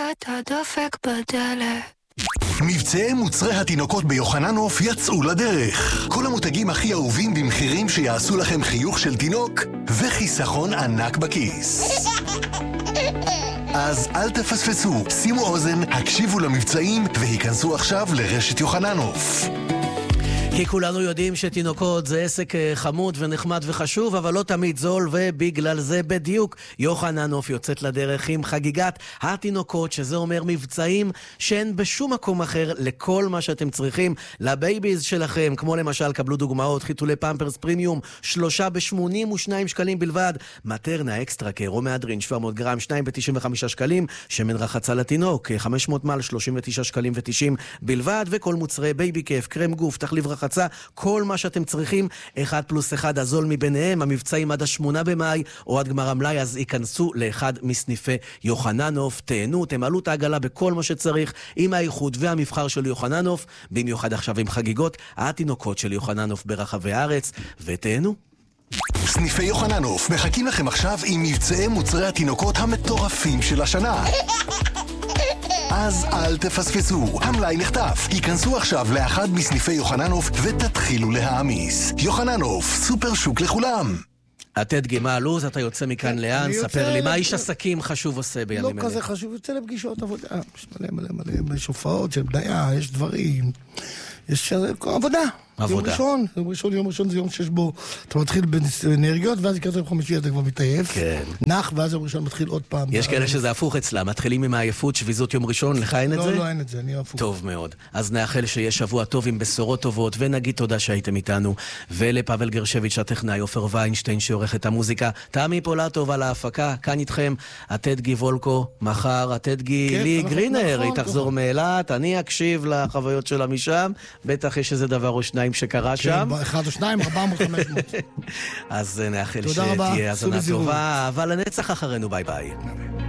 את הדופק בדלת. מבצעי מוצרי התינוקות ביוחננוף יצאו לדרך. כל המותגים הכי אהובים במחירים שיעשו לכם חיוך של תינוק וחיסכון ענק בכיס. אז אל תפספסו, שימו אוזן, הקשיבו למבצעים והיכנסו עכשיו לרשת יוחננוף. כי כולנו יודעים שתינוקות זה עסק חמוד ונחמד וחשוב, אבל לא תמיד זול, ובגלל זה בדיוק יוחננוף יוצאת לדרך עם חגיגת התינוקות, שזה אומר מבצעים שאין בשום מקום אחר לכל מה שאתם צריכים לבייביז שלכם, כמו למשל, קבלו דוגמאות, חיתולי פמפרס פרימיום, 3 ב-82 שקלים בלבד, מטרנה אקסטרה קרו מהדרין 700 גרם, 2 ב-95 שקלים, שמן רחצה לתינוק, 500 מל, 39 שקלים ו-90 בלבד, וכל מוצרי בייבי כיף, קרם גוף, תחליף רחצה, כל מה שאתם צריכים, 1+1 הזול מביניהם, המבצעים עד 8 במאי, או עד גמר המלאי, אז ייכנסו לאחד מסניפי יוחננוף, תהנו, תמלאו את העגלה בכל מה שצריך, עם האיכות והמבחר של יוחננוף, במיוחד עכשיו עם חגיגות התינוקות של יוחננוף ברחבי הארץ, ותהנו. סניפי יוחננוף מחכים לכם עכשיו עם מבצעי מוצרי התינוקות המטורפים של השנה. אז אל תפספסו, המלאי נחטף. היכנסו עכשיו לאחד מסניפי יוחננוף ותתחילו להעמיס. יוחננוף, סופר שוק לכולם. עתד מה הלוז, אתה יוצא מכאן לאן? ספר לי, מה איש עסקים חשוב עושה בימים אלה? לא כזה חשוב, יוצא לפגישות עבודה. יש מלא, יש הופעות של בדיה, יש דברים, יש עבודה. יום ראשון זה יום שיש בו, אתה מתחיל באנרגיות, ואז יקרת יום חמישי אתה כבר מתעייף, נח, ואז יום ראשון מתחיל עוד פעם. יש כאלה שזה הפוך אצלה, מתחילים עם העייפות, שביזות יום ראשון, לך אין את זה? לא, אין את זה, אני הפוך. טוב מאוד. אז נאחל שיהיה שבוע טוב עם בשורות טובות, ונגיד תודה שהייתם איתנו, ולפאבל גרשביץ' הטכנאי, עופר ויינשטיין שעורך את המוזיקה, תמי פולטוב על ההפקה, כאן איתכם, עתד וולקו, מחר, עתד לי גרינר, היא תחזור מאילת, אני אקשיב לחוויות שלה משם, בטח יש איזה דבר או שניים שקרה שם. 1 או 2, 400, 500. אז נאחל שתהיה הזנה טובה, אבל הנצח אחרינו, ביי ביי.